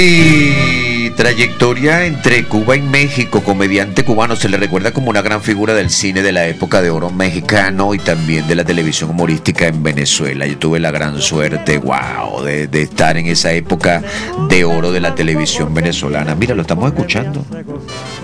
Y trayectoria entre Cuba y México, comediante cubano, se le recuerda como una gran figura del cine de la época de oro mexicano y también de la televisión humorística en Venezuela. Yo tuve la gran suerte, wow, de estar en esa época de oro de la televisión venezolana. Mira, lo estamos escuchando.